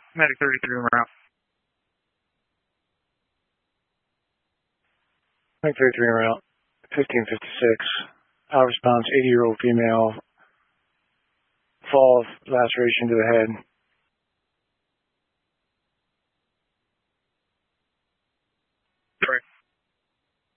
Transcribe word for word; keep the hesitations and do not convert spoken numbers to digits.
Medic thirty-three en route. Medic thirty-three en route. fifteen fifty-six. Out response, eighty-year-old female. Fall of laceration to the head.